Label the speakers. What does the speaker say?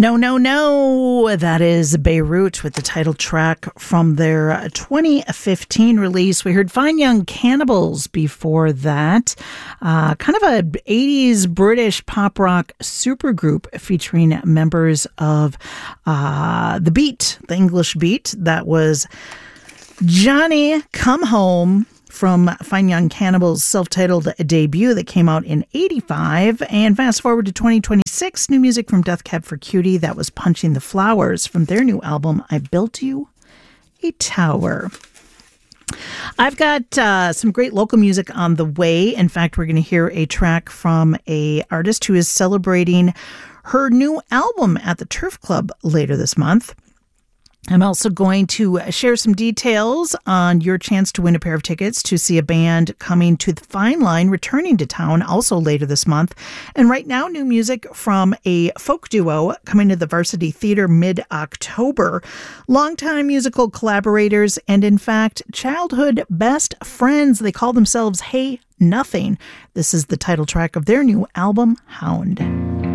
Speaker 1: No, no, no. That is Beirut with the title track from their 2015 release. We heard Fine Young Cannibals before that. Kind of a 80s British pop rock supergroup featuring members of The Beat, the English Beat. That was Johnny Come Home from Fine Young Cannibals' self-titled debut that came out in 85. And fast forward to 2026, new music from Death Cab for Cutie. That was Punching the Flowers from their new album, I Built You a Tower. I've got some great local music on the way. In fact, we're going to hear a track from an artist who is celebrating her new album at the Turf Club later this month. I'm also going to share some details on your chance to win a pair of tickets to see a band coming to the Fine Line, returning to town also later this month. And right now, new music from a folk duo coming to the Varsity Theater mid-October. Longtime musical collaborators and, in fact, childhood best friends. They call themselves Hey Nothing. This is the title track of their new album, Hound.